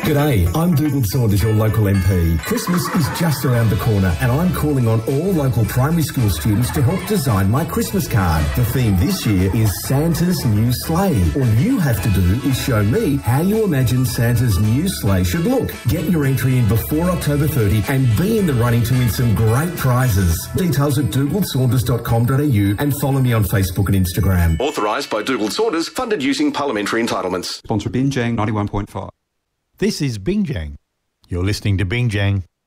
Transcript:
G'day, I'm Dougal Saunders, your local MP. Christmas is just around the corner and I'm calling on all local primary school students to help design my Christmas card. The theme this year is Santa's New Sleigh. All you have to do is show me how you imagine Santa's new sleigh should look. Get your entry in before October 30 and be in the running to win some great prizes. Details at dougalsaunders.com.au and follow me on Facebook and Instagram. Authorised by Dougal Saunders, funded using parliamentary entitlements. Sponsor Binjang 91.5. This is Binjang. You're listening to Binjang